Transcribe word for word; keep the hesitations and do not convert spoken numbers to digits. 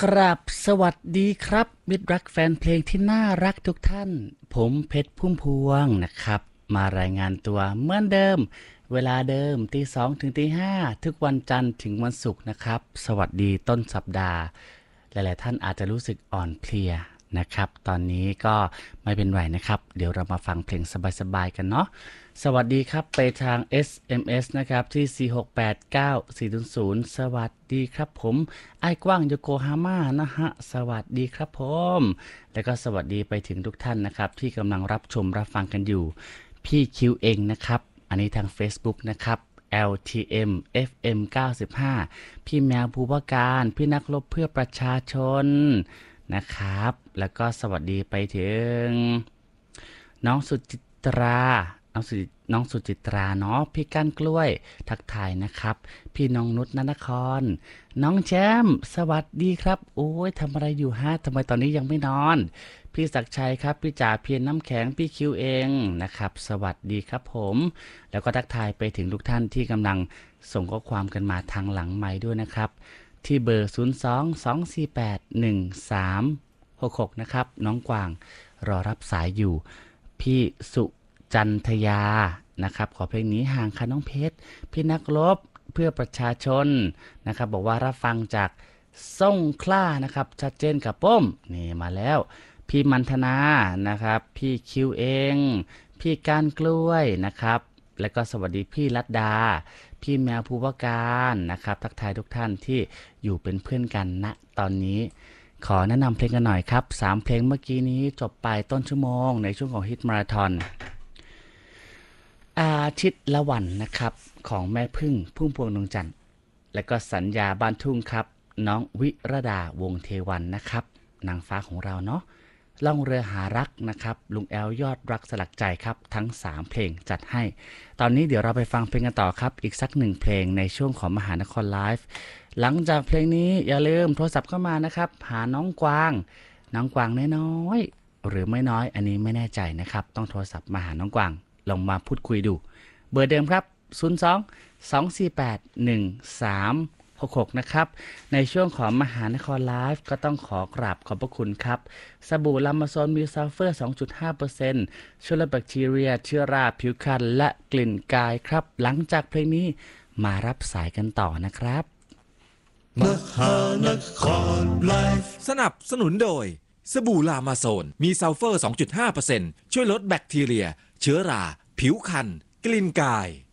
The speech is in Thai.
กราบสวัสดีครับมิตรรักแฟนเพลงที่น่ารักทุกท่านผมเพชรพุ่มพวงนะครับมารายงานตัวเหมือนเดิมเวลาเดิมตีสองถึงตีห้าทุกวันจันทร์ถึงวันศุกร์นะครับสวัสดีต้นสัปดาห์หลายๆท่านอาจจะรู้สึกอ่อนเพลียนะครับตอนนี้ก็ไม่เป็นไรนะครับเดี๋ยวเรามาฟังเพลงสบายๆกันเนาะสวัสดีครับไปทาง เอส เอ็ม เอส นะครับที่สี่ หก แปด เก้า สี่ ศูนย์ ศูนย์สวัสดีครับผมไอ้กว้างโยโกฮาม่านะฮะสวัสดีครับผมแล้วก็สวัสดีไปถึงทุกท่านนะครับที่กำลังรับชมรับฟังกันอยู่พี่คิวเองนะครับอันนี้ทาง Facebook นะครับ แอล ที เอ็ม เอฟ เอ็ม เก้าสิบห้า พี่แมวภูวการพี่นักรบเพื่อประชาชนนะครับแล้วก็สวัสดีไปถึงน้องสุจิตราน้องสุน้องสุจิตราเนาะพี่ก้านกล้วยทักทายนะครับพี่น้องนุชนนครน้องแชมป์สวัสดีครับโอ้ยทำอะไรอยู่ฮะทำไมตอนนี้ยังไม่นอนพี่ศักดิ์ชัยครับพี่จ่าเพียรน้ำแข็งพี่คิวเองนะครับสวัสดีครับผมแล้วก็ทักทายไปถึงทุกท่านที่กำลังส่งข้อความกันมาทางหลังไมค์ด้วยนะครับที่เบอร์ศูนย์ สอง สอง สี่ แปด หนึ่ง สาม หก หกนะครับน้องกวางรอรับสายอยู่พี่สุจันทยานะครับขอเพลงนี้ห่างค่ะน้องเพชรพี่นักรบเพื่อประชาชนนะครับบอกว่ารับฟังจากส่งคล้านะครับชัดเจนกับป้มนี่มาแล้วพี่มันธนานะครับพี่คิวเองพี่ก้านกล้วยนะครับแล้วก็สวัสดีพี่รัตดาพี่แมวภูวการนะครับทักทายทุกท่านที่อยู่เป็นเพื่อนกันณตอนนี้ขอแนะนำเพลงกันหน่อยครับสามเพลงเมื่อกี้นี้จบไปต้นชั่วโมงในช่วงของฮิตมาราธอนอาทิตย์ละวันนะครับของแม่พึ่งพุ่มพวงดวงจันทร์และก็สัญญาบ้านทุ่งครับน้องวิรดาวงเทวันนะครับนางฟ้าของเราเนาะล่องเรือหารักนะครับลุงแอลยอดรักสลักใจครับทั้งสามเพลงจัดให้ตอนนี้เดี๋ยวเราไปฟังเพลงกันต่อครับอีกสักหนึ่งเพลงในช่วงของมหานครไลฟ์หลังจากเพลงนี้อย่าลืมโทรศัพท์เข้ามานะครับหาน้องกวางน้องกวางน้อยๆหรือไม่น้อยอันนี้ไม่แน่ใจนะครับต้องโทรศัพท์มาหาน้องกวางลองมาพูดคุยดูเบอร์เดิมครับศูนย์ สอง สอง สี่ แปด หนึ่ง สาม หก หกนะครับในช่วงของมหานครไลฟ์ก็ต้องขอกราบขอบพระคุณครับสบู่ลามาโซนมีซัลเฟอร์ สองจุดห้าเปอร์เซ็นต์ ช่วยลดแบคทีเรียเชื้อราผิวคันและกลิ่นกายครับหลังจากเพลงนี้มารับสายกันต่อนะครับมหานครไลฟ์สนับสนุนโดยสบู่ลามาโซนมีซัลเฟอร์ สองจุดห้าเปอร์เซ็นต์ ช่วยลดแบคทีเรียเชื้อราผิวคันกลิ่นกาย